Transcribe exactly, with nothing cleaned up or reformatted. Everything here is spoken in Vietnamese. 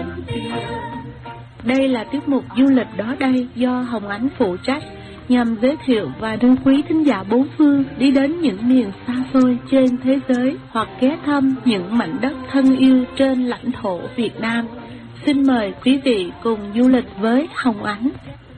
Đây là tiết mục Du lịch đó đây do Hồng Ánh phụ trách, nhằm giới thiệu và đưa quý thính giả bốn phương đi đến những miền xa xôi trên thế giới hoặc ghé thăm những mảnh đất thân yêu trên lãnh thổ Việt Nam. Xin mời quý vị cùng du lịch với Hồng Ánh.